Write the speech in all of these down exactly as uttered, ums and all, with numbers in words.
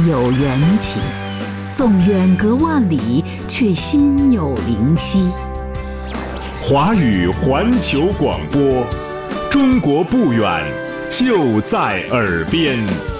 有缘情，纵远隔万里，却心有灵犀。 华语环球广播，中国不远，就在耳边。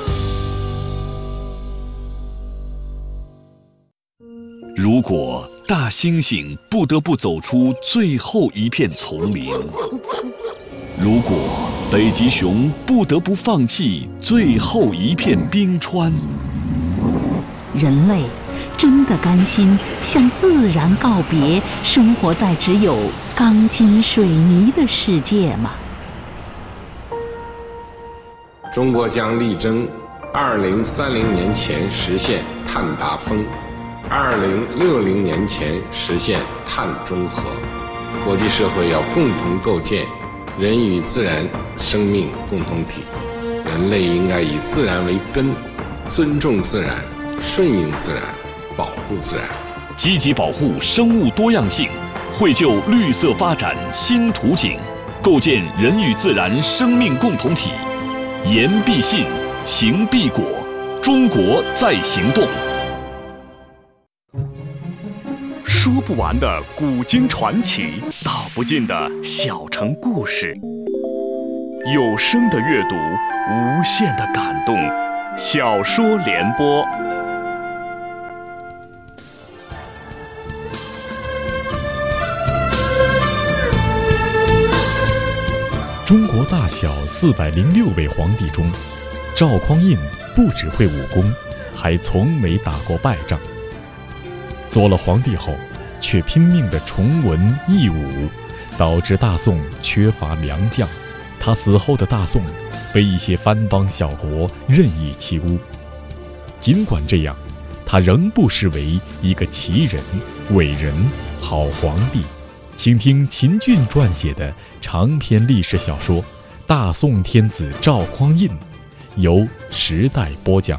如果大猩猩不得不走出最后一片丛林，如果北极熊不得不放弃最后一片冰川， 人类真的甘心向自然告别，生活在只有钢筋水泥的世界吗？ 中国将力争二零三零年前实现碳达峰，二零六零年前实现碳中和。国际社会要共同构建人与自然生命共同体，人类应该以自然为根，尊重自然，顺应自然，保护自然， 积极保护生物多样性，绘就绿色发展新图景，构建人与自然生命共同体。言必信，行必果，中国在行动。 说不完的古今传奇，道不尽的小城故事。有声的阅读，无限的感动。小说联播。 中国大小四百零六位皇帝中，赵匡胤不只会武功，还从没打过败仗。做了皇帝后，却拼命地崇文抑武，导致大宋缺乏良将。他死后的大宋被一些藩邦小国任意欺污。尽管这样，他仍不失为一个奇人、伟人、好皇帝。请听秦俊撰写的长篇历史小说《大宋天子赵匡胤》，由时代播讲。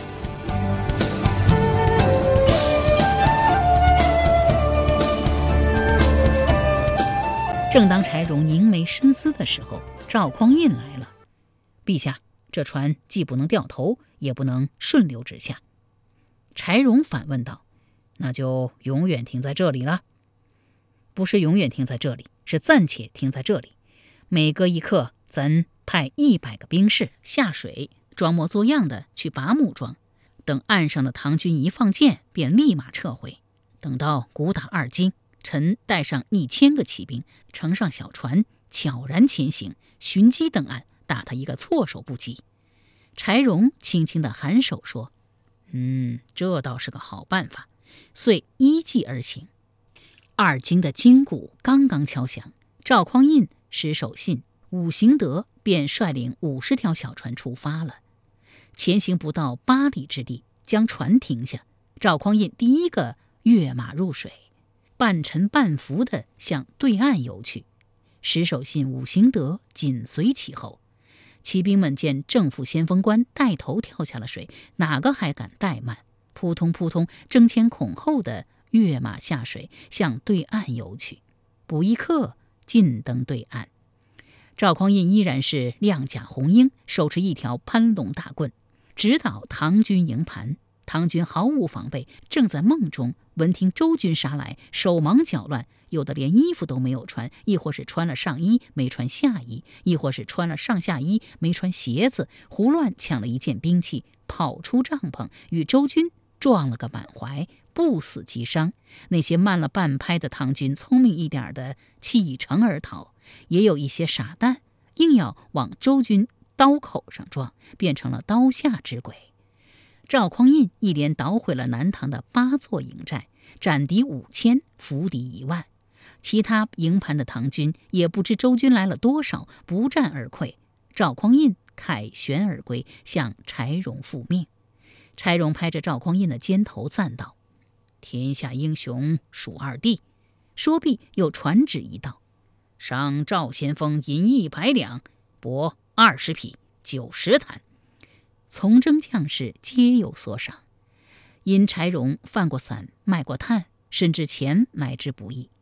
正当柴荣凝眉深思的时候，赵匡胤来了。陛下，这船既不能掉头，也不能顺流直下。柴荣反问道：那就永远停在这里了？不是永远停在这里，是暂且停在这里。每隔一刻，咱派一百个兵士下水，装模作样的去拔木桩，等岸上的唐军一放箭，便立马撤回。等到鼓打二更，臣带上一千个骑兵，乘上小船，悄然前行，寻机登岸，打他一个措手不及。柴荣轻轻地颔首说：嗯，这倒是个好办法。遂依计而行。二更的金鼓刚刚敲响，赵匡胤、石守信、武行德便率领五十条小船出发了。前行不到八里之地，将船停下，赵匡胤第一个跃马入水，半沉半浮地向对岸游去。石守信、武行德紧随其后。骑兵们见正副先锋官带头跳下了水，哪个还敢怠慢？扑通扑通，争先恐后地跃马下水，向对岸游去。不一刻，尽登对岸。赵匡胤依然是亮甲红缨，手持一条攀龙大棍，直捣唐军营盘。唐军毫无防备，正在梦中，闻听周军杀来，手忙脚乱，有的连衣服都没有穿，亦或是穿了上衣没穿下衣，亦或是穿了上下衣没穿鞋子，胡乱抢了一件兵器，跑出帐篷，与周军撞了个满怀，不死即伤。那些慢了半拍的唐军，聪明一点的弃城而逃，也有一些傻蛋硬要往周军刀口上撞，变成了刀下之鬼。赵匡胤一连捣毁了南唐的八座营寨，斩敌五千，俘敌一万。其他营盘的唐军也不知周军来了多少，不战而溃。赵匡胤凯旋而归，向柴荣复命。柴荣拍着赵匡胤的肩头赞道：天下英雄数二弟。说毕又传旨一道：赏赵先锋银一百两，帛二十匹，九十坛。从征将士皆有所赏。因柴荣犯过散，卖过炭，甚至钱来之不易，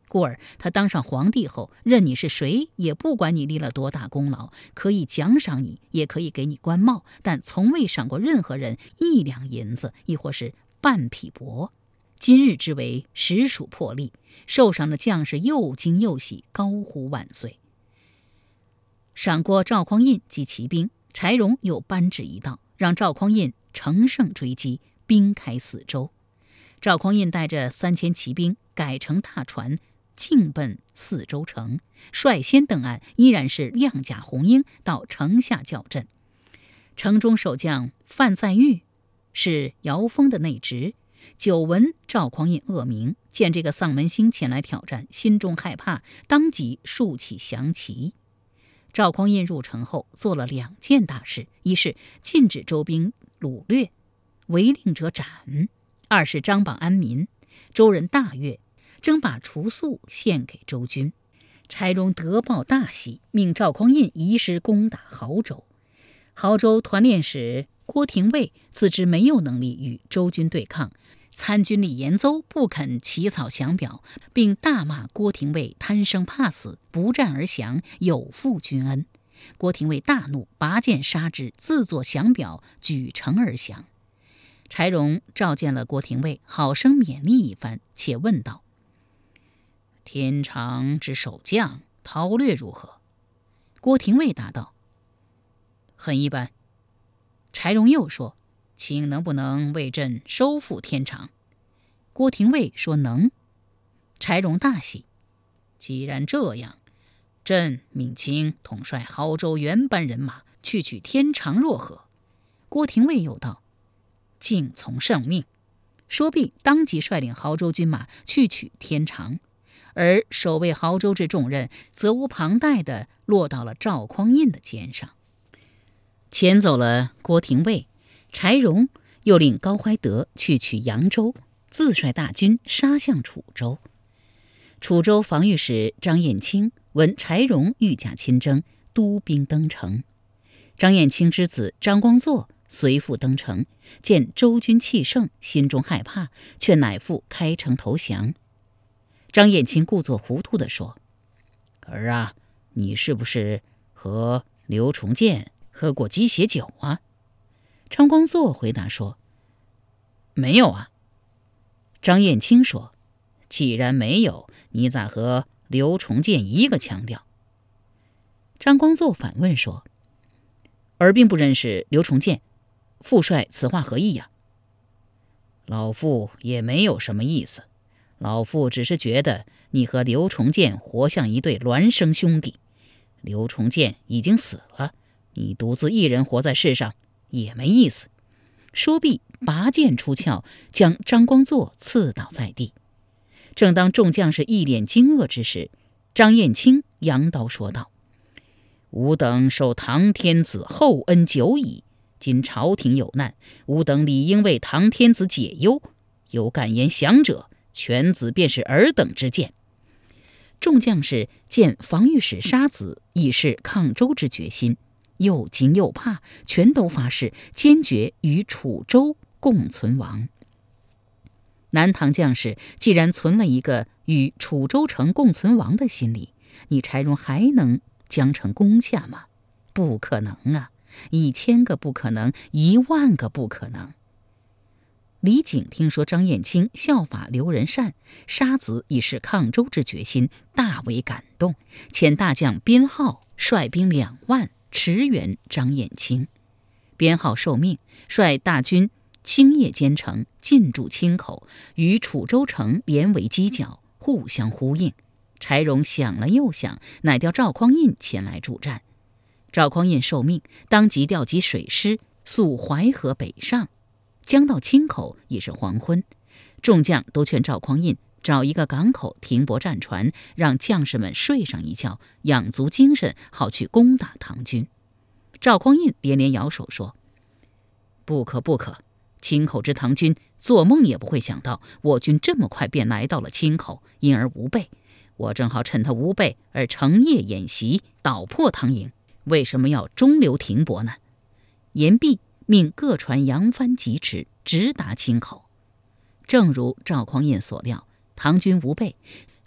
故而他当上皇帝后，任你是谁，也不管你立了多大功劳，可以奖赏你，也可以给你官帽，但从未赏过任何人一两银子，亦或是半匹帛。今日之为实属破例，受赏的将士又惊又喜，高呼万岁。赏过赵匡胤及骑兵，柴荣又颁旨一道，让赵匡胤乘胜追击，兵开四周。赵匡胤带着三千骑兵改乘大船，径奔四周城，率先登岸，依然是亮甲红缨到城下叫阵。城中守将范在玉是姚峰的内侄，久闻赵匡胤恶名，见这个丧门星前来挑战，心中害怕，当即竖起降旗。赵匡胤入城后做了两件大事：一是禁止周兵掳掠，违令者斩；二是张榜安民。周人大悦，争把除粟献给周军。柴荣得报大喜，命赵匡胤移师攻打亳州。亳州团练使郭廷尉自知没有能力与周军对抗，参军李延邹不肯起草降表，并大骂郭廷尉贪生怕死，不战而降，有负君恩。郭廷尉大怒，拔剑杀之，自作降表，举城而降。柴荣召见了郭廷尉，好生勉励一番，且问道：天长之守将韬略如何？郭廷尉答道：很一般。柴荣又说：卿能不能为朕收复天长？郭廷尉说能。柴荣大喜，既然这样，朕命卿统帅亳州原班人马去取天长若何？郭廷尉又道：敬从圣命。说毕，当即率领亳州军马去取天长，而守卫亳州之重任责无旁贷地落到了赵匡胤的肩上。遣走了郭廷尉，柴荣又令高怀德去取扬州，自率大军杀向楚州。楚州防御使张彦卿闻柴荣御驾亲征，督兵登城。张彦卿之子张光作随父登城，见周军气盛，心中害怕，劝乃父开城投降。张彦卿故作糊涂地说：儿啊，你是不是和刘崇建喝过鸡血酒啊？张光作回答说：没有啊。张彦卿说：既然没有，你咋和刘崇建一个腔调？张光作反问说：儿并不认识刘崇建，父帅此话何意呀？老父也没有什么意思，老父只是觉得你和刘崇建活像一对孪生兄弟。刘崇建已经死了，你独自一人活在世上也没意思。说毕，拔剑出鞘，将张光作刺倒在地。正当众将士一脸惊愕之时，张彦卿扬刀说道：吾等受唐天子厚恩久矣，今朝廷有难，吾等理应为唐天子解忧。有敢言降者，犬子便是尔等之见。众将士见防御使杀子已是抗周之决心，又惊又怕，全都发誓坚决与楚州共存亡。南唐将士既然存了一个与楚州城共存亡的心理，你柴荣还能将城攻下吗？不可能啊！一千个不可能，一万个不可能。李景听说张彦卿效法刘仁善，杀子以示抗周之决心，大为感动，遣大将边浩率兵两万驰援张彦卿。边浩受命，率大军星夜兼程，进驻青口，与楚州城连为犄角，互相呼应。柴荣想了又想，乃调赵匡胤前来助战。赵匡胤受命，当即调集水师，溯淮河北上。将到青口已是黄昏，众将都劝赵匡胤找一个港口停泊战船，让将士们睡上一觉，养足精神，好去攻打唐军。赵匡胤连连摇手说：不可不可，青口之唐军做梦也不会想到我军这么快便来到了青口，因而无备。我正好趁他无备而乘夜演习，捣破唐营，为什么要中流停泊呢？言毕，命各船扬帆疾驰，直达青口。正如赵匡胤所料，唐军无备，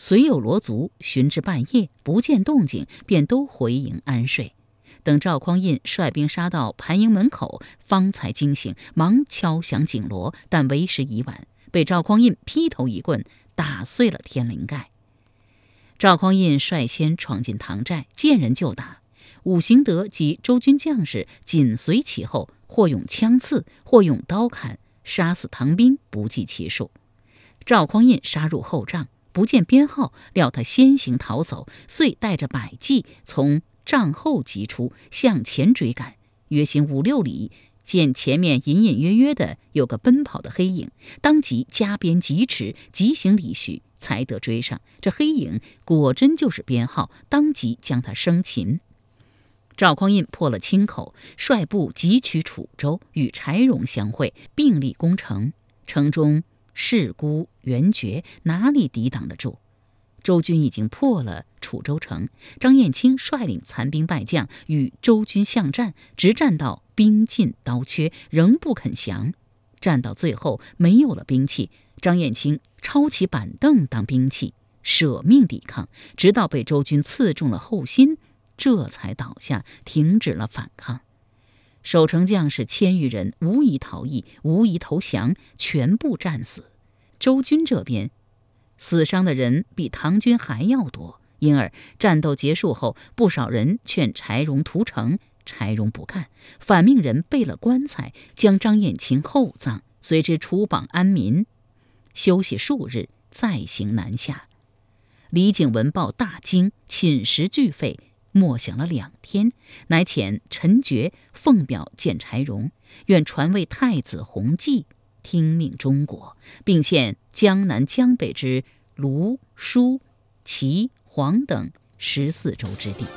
随有罗族寻至半夜，不见动静，便都回营安睡。等赵匡胤率兵杀到盘营门口，方才惊醒，忙敲响警锣，但为时已晚，被赵匡胤劈头一棍打碎了天灵盖。赵匡胤率先闯进唐寨，见人就打，武行德及周军将士紧随其后，或用枪刺，或用刀砍，杀死唐兵不计其数。赵匡胤杀入后帐，不见编号，料他先行逃走，遂带着百骑从帐后急出，向前追赶。约行五六里，见前面隐隐约约的有个奔跑的黑影，当即加鞭疾驰，急行里许，才得追上。这黑影果真就是编号，当即将他生擒。赵匡胤破了清口，率部急取楚州，与柴荣相会，并立攻城。城中势孤援绝，哪里抵挡得住？周军已经破了楚州城，张燕青率领残兵败将与周军相战，直战到兵尽刀缺，仍不肯降。战到最后没有了兵器，张燕青抄起板凳当兵器，舍命抵抗，直到被周军刺中了后心，这才倒下，停止了反抗。守城将士千余人无一逃逸，无一投降，全部战死。周军这边死伤的人比唐军还要多，因而战斗结束后，不少人劝柴荣屠城，柴荣不干，反命人备了棺材，将张燕青厚葬，随之除榜安民，休息数日，再行南下。李景闻报大惊，寝食俱废，默想了两天，乃遣陈觉奉表见柴荣，愿传位太子弘济，听命中国，并献江南江北之卢、舒、齐、黄等十四州之地。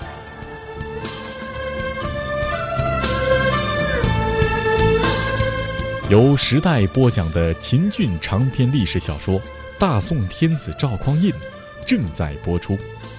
由时代播讲的秦俊长篇历史小说《大宋天子赵匡胤》正在播出。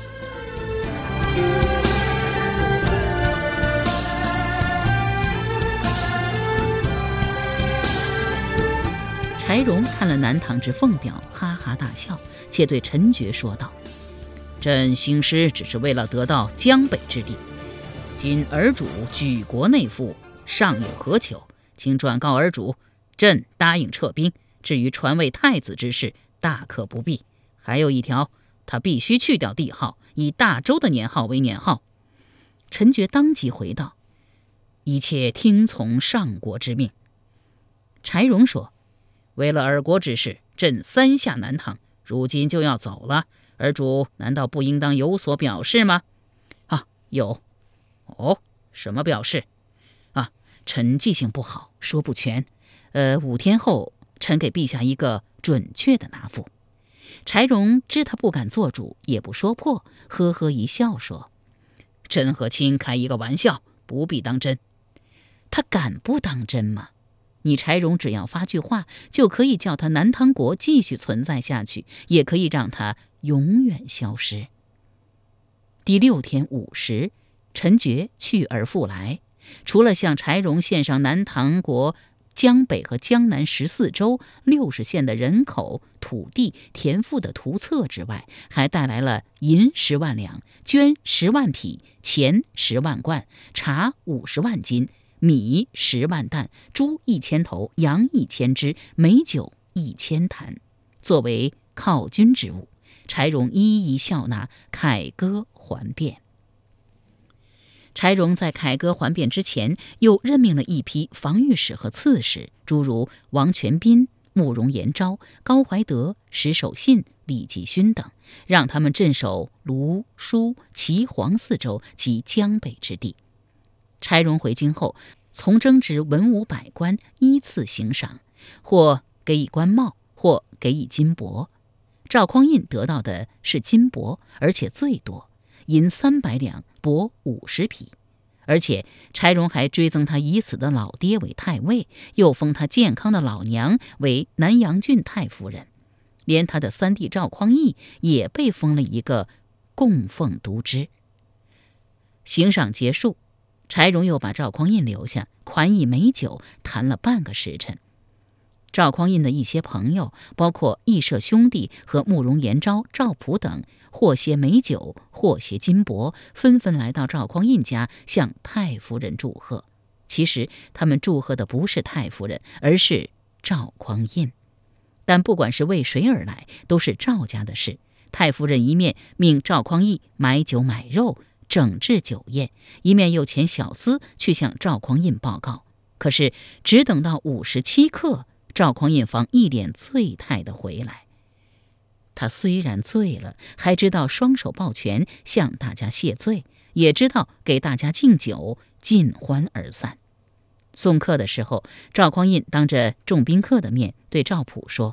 柴荣看了南唐之奉表，哈哈大笑，且对陈觉说道：“朕兴师只是为了得到江北之地，今儿主举国内附，尚有何求？请转告儿主，朕答应撤兵。至于传位太子之事，大可不必。还有一条，他必须去掉帝号，以大周的年号为年号。”陈觉当即回道：“一切听从上国之命。”柴荣说：“为了尔国之事，朕三下南唐，如今就要走了，儿主难道不应当有所表示吗？”啊，有。哦，什么表示？啊，臣记性不好，说不全。呃，五天后，臣给陛下一个准确的答复。柴荣知他不敢做主，也不说破，呵呵一笑说：“朕和卿开一个玩笑，不必当真。”他敢不当真吗？你柴荣只要发句话，就可以叫他南唐国继续存在下去，也可以让他永远消失。第六天午时，陈觉去而复来，除了向柴荣献上南唐国江北和江南十四州六十县的人口、土地、田赋的图册之外，还带来了银十万两、绢十万匹、钱十万贯、茶五十万斤、米十万担、猪一千头、羊一千只、美酒一千坛，作为犒军之物。柴荣一一笑纳，凯歌还变。柴荣在凯歌还变之前，又任命了一批防御使和刺史，诸如王全斌、慕容延昭、高怀德、石守信、李继勋等，让他们镇守卢、舒、齐、黄四州及江北之地。柴荣回京后，从征之文武百官依次行赏，或给以官帽，或给以金帛。赵匡胤得到的是金帛，而且最多，银三百两，帛五十匹。而且柴荣还追赠他已死的老爹为太尉，又封他健康的老娘为南阳郡太夫人，连他的三弟赵匡胤也被封了一个供奉都知。行赏结束，柴荣又把赵匡胤留下，款以美酒谈了半个时辰。 赵匡胤的一些朋友，包括义社兄弟和慕容延昭、赵普等，或携美酒，或携金帛，纷纷来到赵匡胤家向太夫人祝贺。其实他们祝贺的不是太夫人，而是赵匡胤。但不管是为谁而来，都是赵家的事。太夫人一面命赵匡胤买酒买肉，整治酒宴，一面又遣小厮去向赵匡胤报告。可是只等到午时七刻，赵匡胤方一脸醉态地回来。他虽然醉了，还知道双手抱拳向大家谢罪，也知道给大家敬酒，尽欢而散。送客的时候，赵匡胤当着众宾客的面对赵普说：“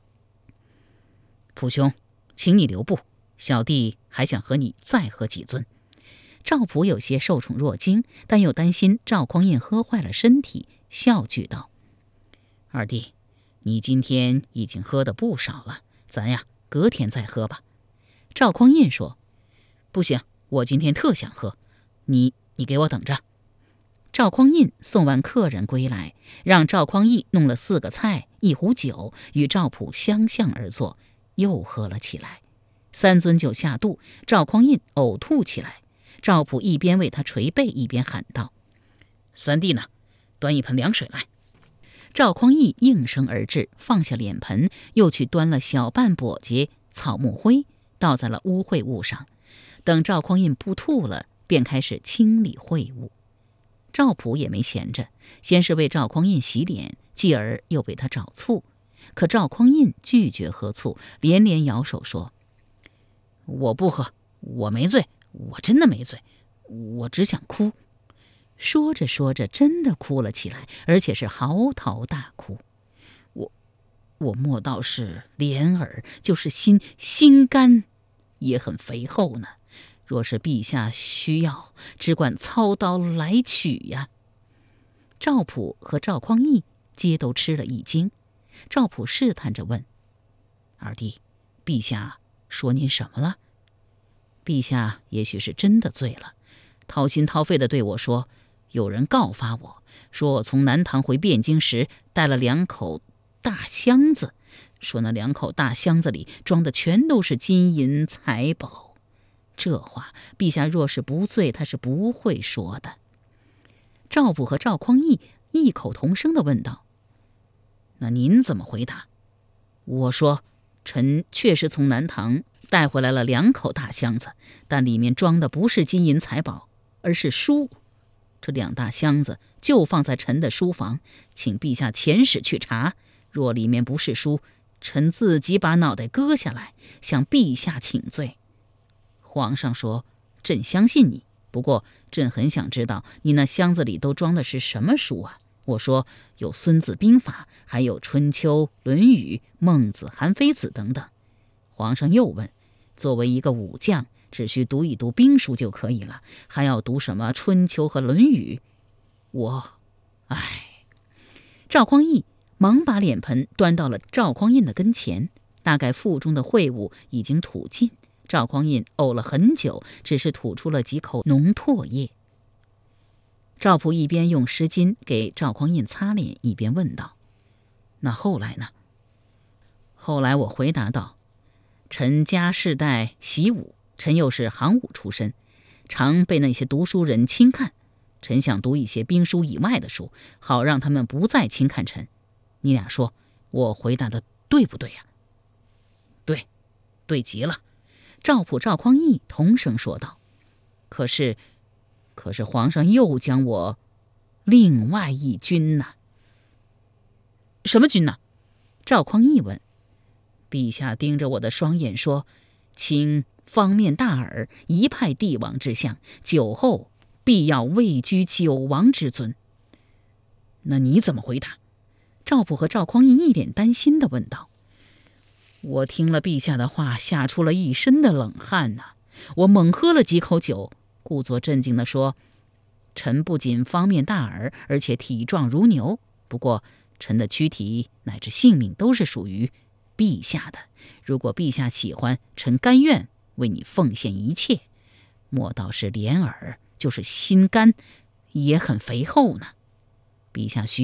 普兄，请你留步，小弟还想和你再喝几樽。”赵普有些受宠若惊，但又担心赵匡胤喝坏了身体，笑句道：“二弟，你今天已经喝得不少了，咱呀隔天再喝吧。”赵匡胤说：“不行，我今天特想喝，你你给我等着。”赵匡胤送完客人归来，让赵匡胤弄了四个菜一壶酒，与赵普相向而坐，又喝了起来。三樽酒下肚，赵匡胤呕吐起来。赵普一边为他捶背，一边喊道：“三弟呢？端一盆凉水来。”赵匡胤应声而至，放下脸盆，又去端了小半簸箕草木灰，倒在了污秽物上。等赵匡胤不吐了，便开始清理秽物。赵普也没闲着，先是为赵匡胤洗脸，继而又为他找醋。可赵匡胤拒绝喝醋，连连摇手说：“我不喝，我没醉，我真的没醉，我只想哭。”说着说着，真的哭了起来，而且是嚎啕大哭。我我莫道是脸耳，就是心心肝也很肥厚呢。若是陛下需要，只管操刀来取呀。赵普和赵匡胤皆都吃了一惊。赵普试探着问：“二弟，陛下说您什么了？”陛下也许是真的醉了，掏心掏肺地对我说：“有人告发我，说我从南唐回汴京时带了两口大箱子，说那两口大箱子里装的全都是金银财宝。这话陛下若是不醉，他是不会说的。”赵普和赵匡胤异口同声地问道：“那您怎么回答？”我说：“臣确实从南唐带回来了两口大箱子，但里面装的不是金银财宝，而是书。这两大箱子就放在臣的书房，请陛下遣使去查。若里面不是书，臣自己把脑袋割下来，向陛下请罪。”皇上说：“朕相信你，不过朕很想知道你那箱子里都装的是什么书啊？”我说：“有《孙子兵法》，还有《春秋》《论语》《孟子》《韩非子》等等。”皇上又问：“作为一个武将，只需读一读兵书就可以了，还要读什么《春秋》和《论语》？”我，唉。赵匡胤忙把脸盆端到了赵匡胤的跟前，大概腹中的秽物已经吐尽。赵匡胤呕了很久，只是吐出了几口浓唾液。赵普一边用湿巾给赵匡胤擦脸，一边问道：“那后来呢？”后来我回答道：“臣家世代习武，臣又是行武出身，常被那些读书人轻看。臣想读一些兵书以外的书，好让他们不再轻看臣。你俩说，我回答的对不对呀？”“对，对极了。”赵普、赵匡胤同声说道。可是，可是皇上又将我另外一军呐。”“什么军呢？”赵匡胤问。陛下盯着我的双眼说：“请方面大耳，一派帝王之相，酒后必要位居九王之尊。”“那你怎么回答？”赵普和赵匡胤一脸担心地问道。我听了陛下的话，吓出了一身的冷汗呐、啊！我猛喝了几口酒，故作镇静地说：“臣不仅方面大耳，而且体壮如牛。不过，臣的躯体乃至性命都是属于陛下的。如果陛下喜欢，臣甘愿为你奉献一切。莫道是脸耳，就是心肝，也很肥厚呢。陛下需要，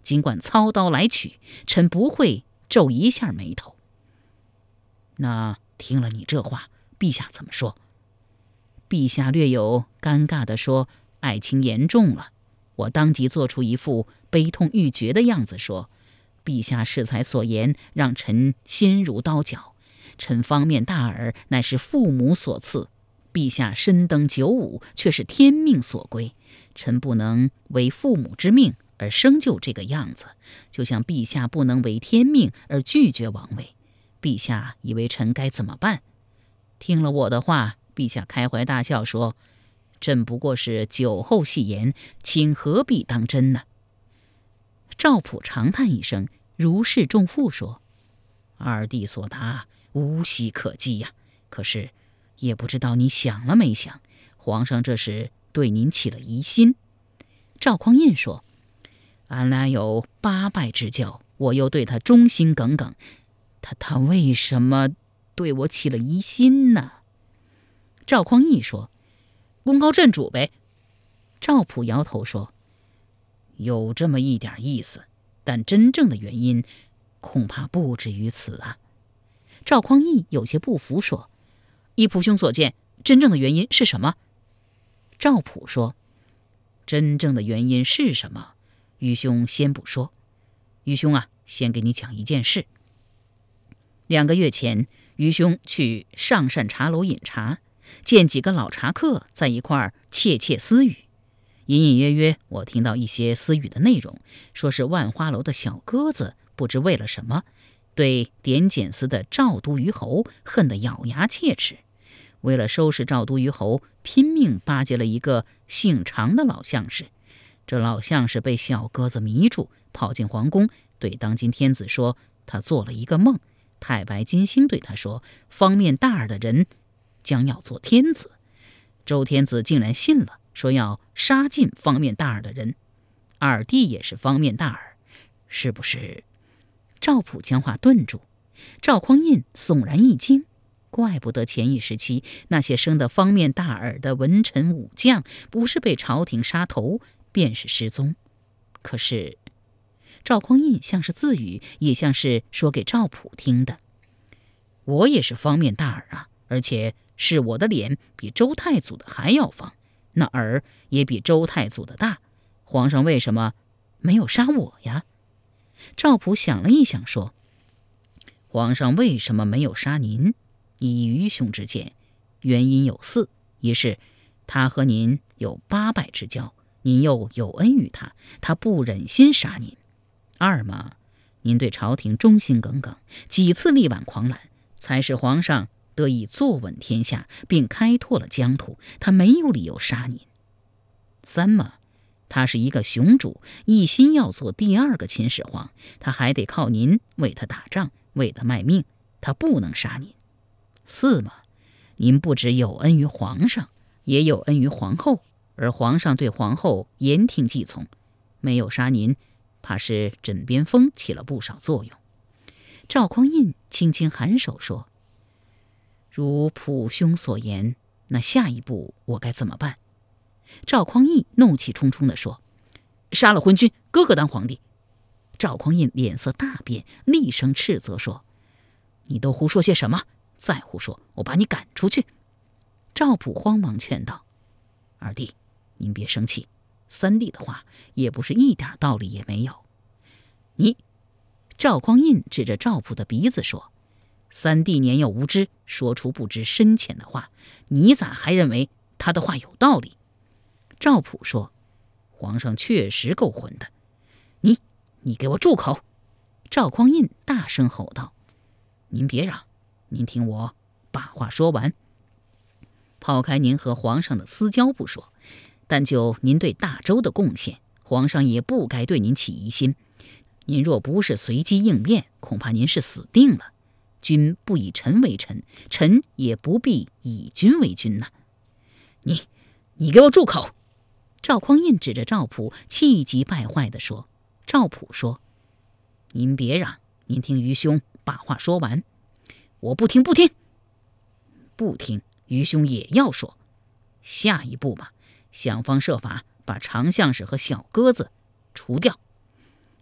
尽管操刀来取，臣不会皱一下眉头。”那听了你这话，陛下怎么说？陛下略有尴尬地说：“爱卿言重了。”我当即做出一副悲痛欲绝的样子，说：“陛下适才所言，让臣心如刀绞。臣方面大耳，乃是父母所赐。陛下身登九五，却是天命所归。臣不能违父母之命而生就这个样子，就像陛下不能违天命而拒绝王位。陛下以为臣该怎么办？”听了我的话，陛下开怀大笑说：“朕不过是酒后戏言，请何必当真呢？”赵普长叹一声，如释重负说：“二弟所答无隙可击呀、啊，可是也不知道你想了没想，皇上这是对您起了疑心。”赵匡胤说：“俺俩有八拜之交，我又对他忠心耿耿，他他为什么对我起了疑心呢？”赵匡胤说：“功高震主呗。”赵普摇头说：“有这么一点意思，但真正的原因恐怕不止于此啊。”赵匡胤有些不服说：“依仆兄所见，真正的原因是什么？”赵普说：“真正的原因是什么？愚兄先不说。愚兄啊，先给你讲一件事。两个月前，愚兄去上善茶楼饮茶，见几个老茶客在一块儿窃窃私语。隐隐约约，我听到一些私语的内容，说是万花楼的小鸽子不知为了什么，对点检司的赵都虞侯恨得咬牙切齿。为了收拾赵都虞侯，拼命巴结了一个姓常的老相士。这老相士被小鸽子迷住，跑进皇宫，对当今天子说他做了一个梦，太白金星对他说方面大耳的人将要做天子。周天子竟然信了，说要杀尽方面大耳的人。二弟也是方面大耳，是不是？赵普将话顿住。赵匡胤悚然一惊，怪不得前一时期那些生得方面大耳的文臣武将，不是被朝廷杀头，便是失踪。可是赵匡胤像是自语，也像是说给赵普听的：“我也是方面大耳啊，而且是我的脸比周太祖的还要方，那耳也比周太祖的大。皇上为什么没有杀我呀？”赵普想了一想说：“皇上为什么没有杀您？以愚兄之见，原因有四：一是他和您有八拜之交，您又有恩于他，他不忍心杀您；二嘛，您对朝廷忠心耿耿，几次力挽狂澜，才使皇上得以坐稳天下，并开拓了疆土，他没有理由杀您；三嘛，他是一个雄主，一心要做第二个秦始皇，他还得靠您为他打仗，为他卖命，他不能杀您；四嘛，您不只有恩于皇上，也有恩于皇后，而皇上对皇后言听计从，没有杀您，怕是枕边风起了不少作用。”赵匡胤轻轻颔首说：“如普兄所言，那下一步我该怎么办？”赵匡胤怒气冲冲地说：“杀了昏君，哥哥当皇帝！”赵匡胤脸色大变，厉声斥责说：“你都胡说些什么？再胡说，我把你赶出去！”赵普慌忙劝道：“二弟，您别生气，三弟的话也不是一点道理也没有。你……”赵匡胤指着赵普的鼻子说：“三弟年幼无知，说出不知深浅的话，你咋还认为他的话有道理？”赵普说：“皇上确实够混的。你，你给我住口！”赵匡胤大声吼道：“您别嚷，您听我把话说完。抛开您和皇上的私交不说，但就您对大周的贡献，皇上也不该对您起疑心。您若不是随机应变，恐怕您是死定了。君不以臣为臣，臣也不必以君为君呐！你，你给我住口！”赵匡胤指着赵普，气急败坏地说。赵普说：“您别嚷，您听愚兄把话说完。”“我不听，不听，不听！愚兄也要说。下一步吧，想方设法把常相士和小鸽子除掉。”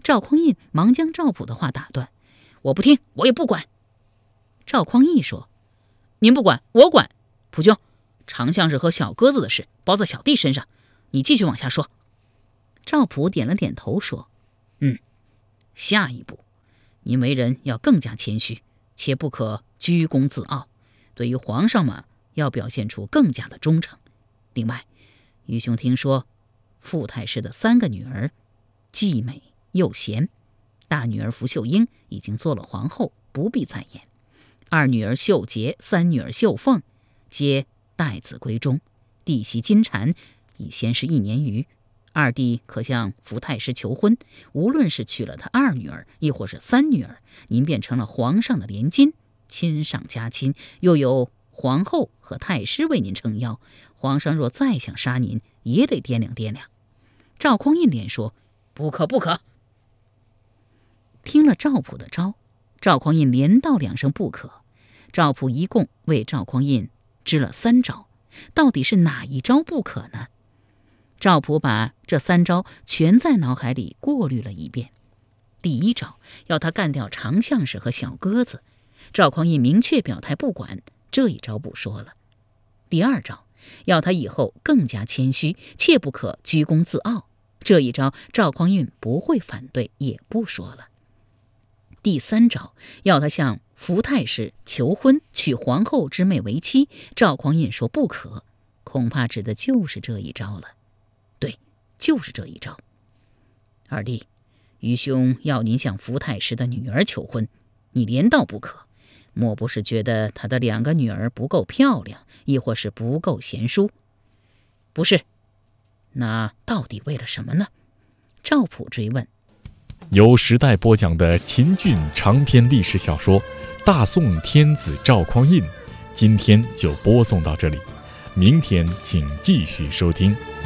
赵匡胤忙将赵普的话打断：“我不听，我也不管。”赵匡胤说：“您不管，我管。普兄，长相是和小鸽子的事包在小弟身上，你继续往下说。”赵普点了点头说：“嗯，下一步，您为人要更加谦虚，且不可居功自傲。对于皇上嘛，要表现出更加的忠诚。另外，愚兄听说傅太师的三个女儿既美又贤，大女儿傅秀英已经做了皇后，不必再言；二女儿秀洁、三女儿秀凤皆待子闺中，弟媳金蝉已先是一年余。二弟可向傅太师求婚，无论是娶了他二女儿，亦或是三女儿，您便成了皇上的连襟，亲上加亲，又有皇后和太师为您撑腰。皇上若再想杀您，也得掂量掂量。”赵匡胤连说：“不可不可！”听了赵普的招，赵匡胤连道两声不可。赵普一共为赵匡胤支了三招，到底是哪一招不可呢？赵普把这三招全在脑海里过滤了一遍。第一招要他干掉长相士和小鸽子，赵匡胤明确表态不管，这一招不说了。第二招要他以后更加谦虚，切不可居功自傲，这一招赵匡胤不会反对，也不说了。第三招要他向傅太师求婚，娶皇后之妹为妻，赵匡胤说不可，恐怕指的就是这一招了。对，就是这一招。二弟，愚兄要您向傅太师的女儿求婚，你连道不可，莫不是觉得他的两个女儿不够漂亮，亦或是不够贤淑？不是。那到底为了什么呢？赵普追问。 由时代播讲的秦俊长篇历史小说《大宋天子赵匡胤》，今天就播送到这里，明天请继续收听。